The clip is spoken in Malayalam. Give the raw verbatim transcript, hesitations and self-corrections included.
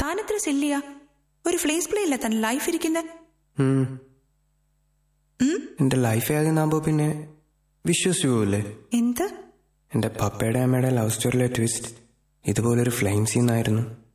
താനെത്ര സില്ലിയാ? ഒരു ഫ്ലേസ് പ്ലേ ഇല്ല തന്റെ ലൈഫ് ഇരിക്കുന്നത്. എന്റെ ലൈഫ് ആകുന്നാകുമ്പോ പിന്നെ വിശ്വസിക്കൂല്ലേ? എന്ത്? എന്റെ പപ്പയുടെ അമ്മയുടെ ലവ് സ്റ്റോറിയിലെ ട്വിസ്റ്റ് ഇതുപോലൊരു ഫ്ലെയിം സീനായിരുന്നു.